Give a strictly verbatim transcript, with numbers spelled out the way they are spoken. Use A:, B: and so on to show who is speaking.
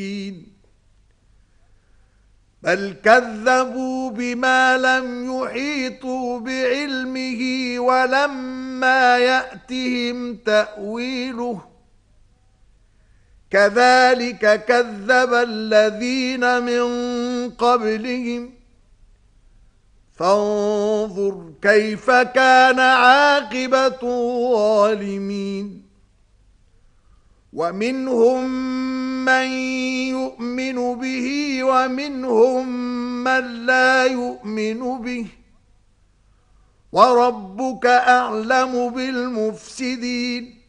A: بل كذبوا بما لم يحيطوا بعلمه ولما يأتهم تأويله كذلك كذب الذين من قبلهم فانظر كيف كان عاقبة الظالمين ومنهم من يؤمن به ومنهم من لا يؤمن به وربك أعلم بالمفسدين